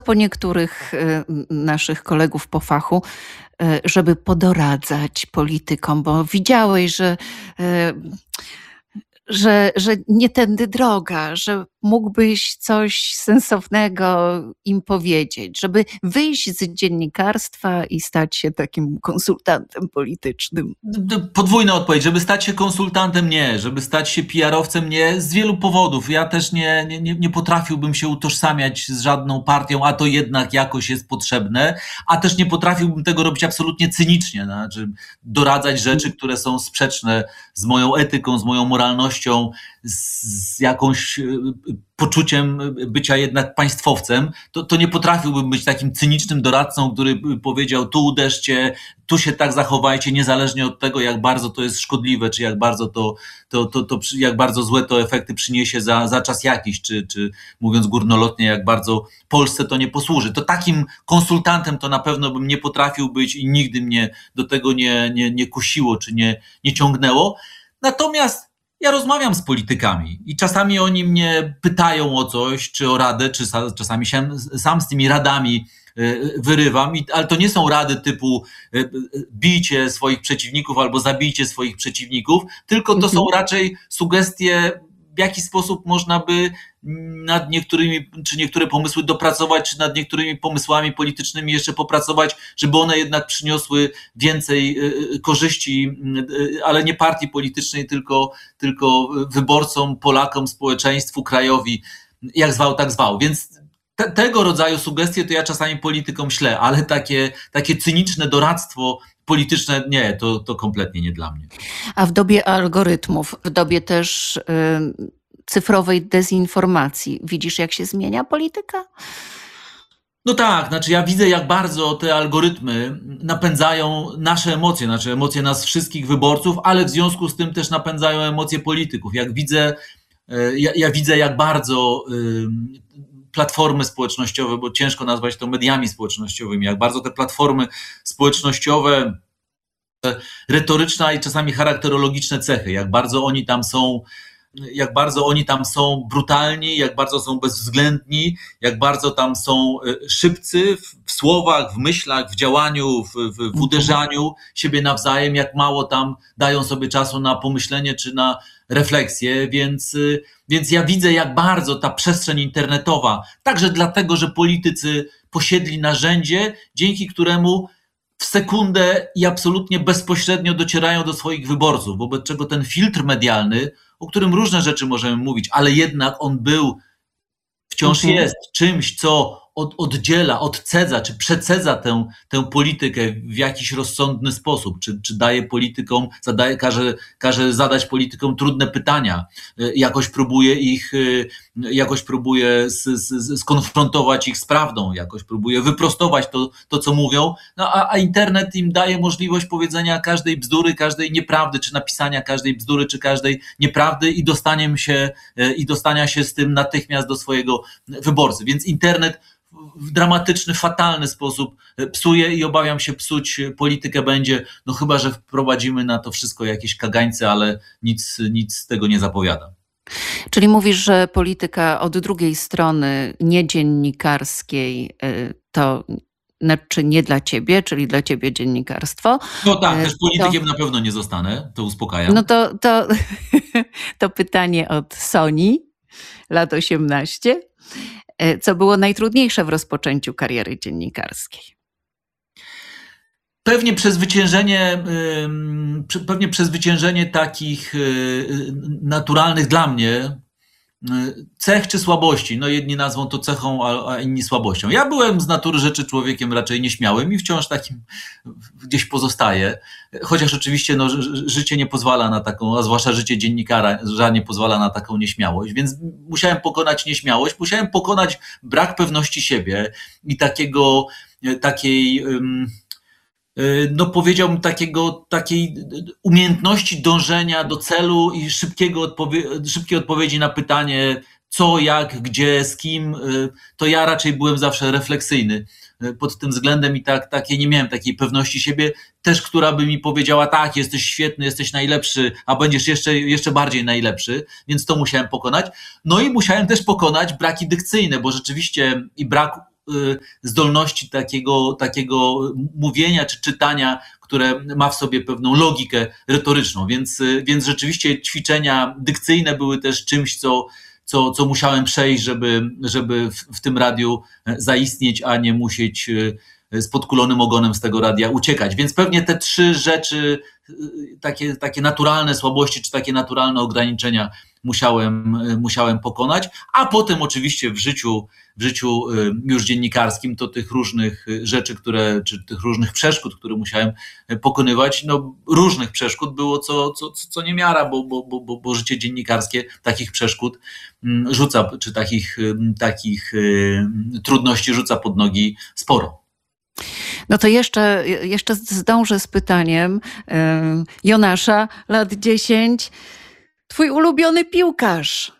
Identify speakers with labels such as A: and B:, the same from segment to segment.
A: po niektórych naszych kolegów po fachu, żeby podoradzać politykom, bo widziałeś, że nie tędy droga, że mógłbyś coś sensownego im powiedzieć, żeby wyjść z dziennikarstwa i stać się takim konsultantem politycznym?
B: Podwójna odpowiedź. Żeby stać się konsultantem, nie. Żeby stać się PR-owcem, nie. Z wielu powodów. Ja też nie potrafiłbym się utożsamiać z żadną partią, a to jednak jakoś jest potrzebne, a też nie potrafiłbym tego robić absolutnie cynicznie. Znaczy doradzać rzeczy, które są sprzeczne z moją etyką, z moją moralnością, z jakąś poczuciem bycia jednak państwowcem, to nie potrafiłbym być takim cynicznym doradcą, który powiedział: tu uderzcie, tu się tak zachowajcie, niezależnie od tego, jak bardzo to jest szkodliwe, czy jak bardzo jak bardzo złe to efekty przyniesie za czas jakiś, czy mówiąc górnolotnie, jak bardzo Polsce to nie posłuży. To takim konsultantem to na pewno bym nie potrafił być i nigdy mnie do tego nie kusiło, czy nie ciągnęło. Natomiast ja rozmawiam z politykami i czasami oni mnie pytają o coś, czy o radę, czy czasami się sam z tymi radami wyrywam, ale to nie są rady typu bijcie swoich przeciwników albo zabijcie swoich przeciwników, tylko to są raczej sugestie, w jaki sposób można by nad niektórymi, czy niektóre pomysły dopracować, czy nad niektórymi pomysłami politycznymi jeszcze popracować, żeby one jednak przyniosły więcej korzyści, ale nie partii politycznej, tylko wyborcom, Polakom, społeczeństwu, krajowi, jak zwał, tak zwał. Więc tego rodzaju sugestie to ja czasami politykom ślę, ale takie cyniczne doradztwo polityczne nie, to kompletnie nie dla mnie.
A: A w dobie algorytmów, w dobie też cyfrowej dezinformacji, widzisz, jak się zmienia polityka?
B: No tak, znaczy ja widzę, jak bardzo te algorytmy napędzają nasze emocje, znaczy emocje nas wszystkich wyborców, ale w związku z tym też napędzają emocje polityków. Ja widzę, jak bardzo platformy społecznościowe, bo ciężko nazwać to mediami społecznościowymi, jak bardzo te platformy społecznościowe, retoryczne i czasami charakterologiczne cechy, jak bardzo oni tam są brutalni, jak bardzo są bezwzględni, jak bardzo tam są szybcy w słowach, w myślach, w działaniu, w uderzaniu siebie nawzajem, jak mało tam dają sobie czasu na pomyślenie czy na refleksję, więc ja widzę, jak bardzo ta przestrzeń internetowa, także dlatego, że politycy posiedli narzędzie, dzięki któremu w sekundę i absolutnie bezpośrednio docierają do swoich wyborców, wobec czego ten filtr medialny, o którym różne rzeczy możemy mówić, ale jednak on wciąż jest czymś, co oddziela, odcedza, czy przecedza tę politykę w jakiś rozsądny sposób, czy daje politykom, każe zadać politykom trudne pytania, jakoś próbuje skonfrontować ich z prawdą, jakoś próbuje wyprostować to co mówią, no a internet im daje możliwość powiedzenia każdej bzdury, każdej nieprawdy, czy napisania każdej bzdury, czy każdej nieprawdy i dostania się z tym natychmiast do swojego wyborcy. Więc internet w dramatyczny, fatalny sposób psuje i obawiam się, psuć politykę będzie, no chyba że wprowadzimy na to wszystko jakieś kagańce, ale nic z tego nie zapowiada.
A: Czyli mówisz, że polityka od drugiej strony, niedziennikarskiej, to znaczy nie dla ciebie, czyli dla ciebie dziennikarstwo.
B: No tak, też politykiem na pewno nie zostanę, to uspokajam.
A: No to pytanie od Soni, lat 18. Co było najtrudniejsze w rozpoczęciu kariery dziennikarskiej?
B: Pewnie przezwyciężenie takich naturalnych dla mnie cech czy słabości. No jedni nazwą to cechą, a inni słabością. Ja byłem z natury rzeczy człowiekiem raczej nieśmiałym i wciąż takim gdzieś pozostaję. Chociaż oczywiście życie nie pozwala na taką, a zwłaszcza życie dziennikarza nie pozwala na taką nieśmiałość, więc musiałem pokonać nieśmiałość, musiałem pokonać brak pewności siebie i no powiedziałbym takiej umiejętności dążenia do celu i szybkiej odpowiedzi na pytanie co, jak, gdzie, z kim, to ja raczej byłem zawsze refleksyjny pod tym względem i takiej nie miałem takiej pewności siebie też, która by mi powiedziała tak, jesteś świetny, jesteś najlepszy, a będziesz jeszcze bardziej najlepszy, więc to musiałem pokonać. No i musiałem też pokonać braki dykcyjne, bo rzeczywiście i brak zdolności takiego mówienia czy czytania, które ma w sobie pewną logikę retoryczną, więc rzeczywiście ćwiczenia dykcyjne były też czymś, co musiałem przejść, żeby w tym radiu zaistnieć, a nie musieć z podkulonym ogonem z tego radia uciekać. Więc pewnie te trzy rzeczy, takie naturalne słabości, czy takie naturalne ograniczenia musiałem pokonać, a potem oczywiście w życiu już dziennikarskim to tych różnych rzeczy, czy tych różnych przeszkód, które musiałem pokonywać, no różnych przeszkód było co niemiara, bo życie dziennikarskie takich przeszkód rzuca, czy takich trudności rzuca pod nogi sporo.
A: No to jeszcze zdążę z pytaniem. Jonasza, lat 10. Twój ulubiony piłkarz?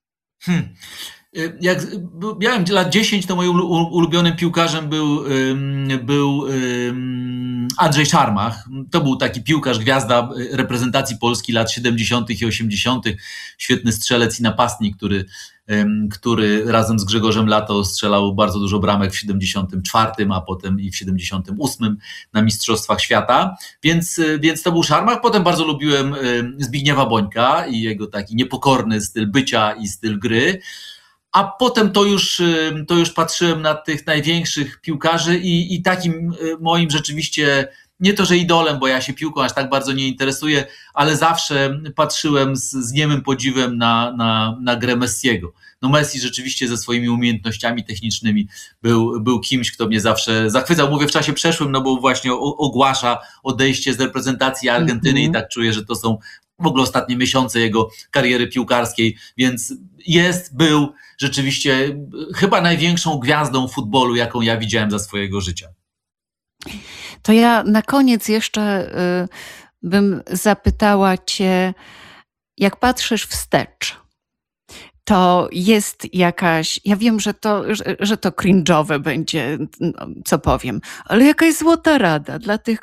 B: Jak miałem lat 10, to moim ulubionym piłkarzem był Andrzej Szarmach. To był taki piłkarz, gwiazda reprezentacji Polski lat 70. i 80. Świetny strzelec i napastnik, który razem z Grzegorzem Lato strzelał bardzo dużo bramek w 74, a potem i w 78 na Mistrzostwach Świata. Więc to był Szarmach. Potem bardzo lubiłem Zbigniewa Bońka i jego taki niepokorny styl bycia i styl gry. A potem to już patrzyłem na tych największych piłkarzy i takim moim rzeczywiście, nie to że idolem, bo ja się piłką aż tak bardzo nie interesuję, ale zawsze patrzyłem z niemym podziwem na grę Messiego. No Messi rzeczywiście ze swoimi umiejętnościami technicznymi był kimś, kto mnie zawsze zachwycał. Mówię w czasie przeszłym, no bo właśnie ogłasza odejście z reprezentacji Argentyny i tak czuję, że to są w ogóle ostatnie miesiące jego kariery piłkarskiej, więc był rzeczywiście chyba największą gwiazdą futbolu, jaką ja widziałem za swojego życia.
A: To ja na koniec jeszcze bym zapytała cię, jak patrzysz wstecz, to jest jakaś, ja wiem, że to cringe'owe będzie, co powiem, ale jaka jest złota rada dla tych,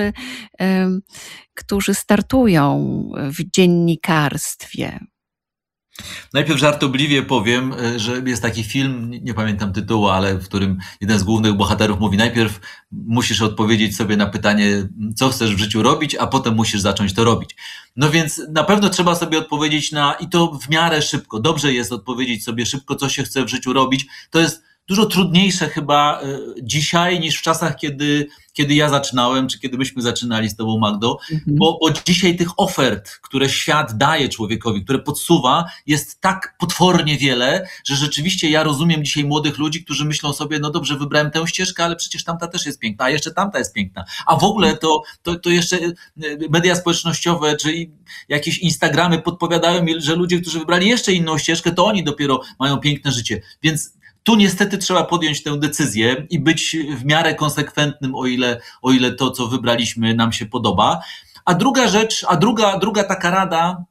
A: którzy startują w dziennikarstwie?
B: Najpierw żartobliwie powiem, że jest taki film, nie pamiętam tytułu, ale w którym jeden z głównych bohaterów mówi: najpierw musisz odpowiedzieć sobie na pytanie, co chcesz w życiu robić, a potem musisz zacząć to robić. No więc na pewno trzeba sobie odpowiedzieć i to w miarę szybko. Dobrze jest odpowiedzieć sobie szybko, co się chce w życiu robić. To jest dużo trudniejsze chyba dzisiaj niż w czasach, kiedy ja zaczynałem, czy kiedy myśmy zaczynali z tobą, Magdo, bo dzisiaj tych ofert, które świat daje człowiekowi, które podsuwa, jest tak potwornie wiele, że rzeczywiście ja rozumiem dzisiaj młodych ludzi, którzy myślą sobie: no dobrze, wybrałem tę ścieżkę, ale przecież tamta też jest piękna, a jeszcze tamta jest piękna. A w ogóle to jeszcze media społecznościowe, czy jakieś Instagramy podpowiadają mi, że ludzie, którzy wybrali jeszcze inną ścieżkę, to oni dopiero mają piękne życie. Więc tu niestety trzeba podjąć tę decyzję i być w miarę konsekwentnym, o ile to, co wybraliśmy, nam się podoba. A druga rzecz, druga taka rada,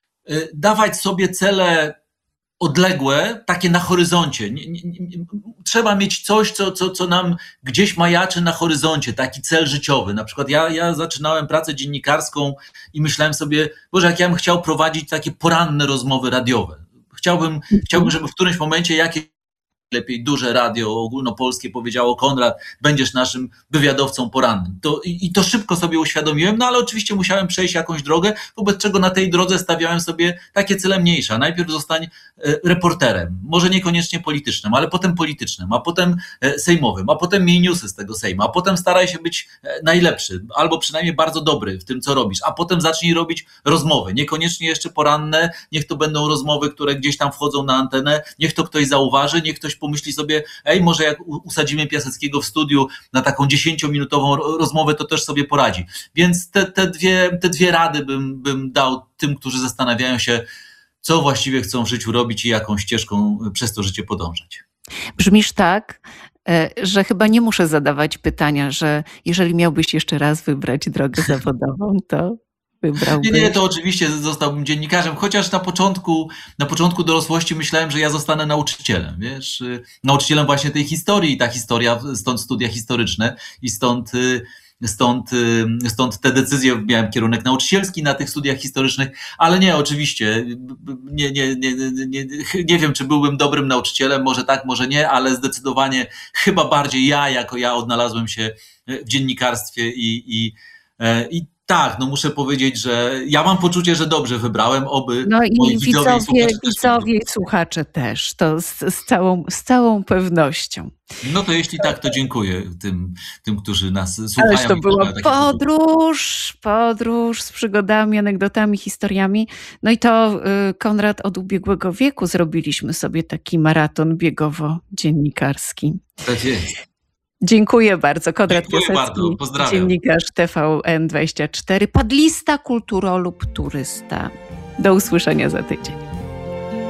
B: dawać sobie cele odległe, takie na horyzoncie. Trzeba mieć coś, co nam gdzieś majaczy na horyzoncie, taki cel życiowy. Na przykład ja zaczynałem pracę dziennikarską i myślałem sobie: Boże, jak ja bym chciał prowadzić takie poranne rozmowy radiowe. Chciałbym, żeby w którymś momencie jakieś lepiej duże radio ogólnopolskie powiedziało: Konrad, będziesz naszym wywiadowcą porannym. To szybko sobie uświadomiłem, no ale oczywiście musiałem przejść jakąś drogę, wobec czego na tej drodze stawiałem sobie takie cele mniejsze. Najpierw zostań reporterem, może niekoniecznie politycznym, ale potem politycznym, a potem sejmowym, a potem miej newsy z tego Sejmu, a potem staraj się być najlepszy, albo przynajmniej bardzo dobry w tym, co robisz, a potem zacznij robić rozmowy, niekoniecznie jeszcze poranne, niech to będą rozmowy, które gdzieś tam wchodzą na antenę, niech to ktoś zauważy, niech ktoś pomyśli sobie: ej, może jak usadzimy Piaseckiego w studiu na taką 10-minutową rozmowę, to też sobie poradzi. Więc te dwie rady bym dał tym, którzy zastanawiają się, co właściwie chcą w życiu robić i jaką ścieżką przez to życie podążać.
A: Brzmisz tak, że chyba nie muszę zadawać pytania, że jeżeli miałbyś jeszcze raz wybrać drogę zawodową, to wybrałbyś?
B: Nie, to oczywiście zostałbym dziennikarzem, chociaż na początku dorosłości myślałem, że ja zostanę nauczycielem, wiesz, nauczycielem właśnie tej historii, ta historia, stąd studia historyczne i stąd stąd te decyzje. Miałem kierunek nauczycielski na tych studiach historycznych, ale nie, oczywiście, nie wiem, czy byłbym dobrym nauczycielem, może tak, może nie, ale zdecydowanie chyba bardziej ja odnalazłem się w dziennikarstwie i tak, no muszę powiedzieć, że ja mam poczucie, że dobrze wybrałem, oby
A: No i
B: moi widzowie i słuchacze też tak
A: widzowie i słuchacze też, to z całą pewnością.
B: No to jeśli tak, to dziękuję tym, którzy nas słuchają.
A: Ależ to
B: i
A: była
B: słuchają takich
A: podróż z przygodami, anegdotami, historiami. No i to, Konrad, od ubiegłego wieku zrobiliśmy sobie taki maraton biegowo-dziennikarski.
B: Tak jest.
A: Dziękuję bardzo. Konrad
B: Dziękuję
A: Piasecki,
B: bardzo, pozdrawiam.
A: dziennikarz TVN24, padlista, kulturolub, turysta. Do usłyszenia za tydzień.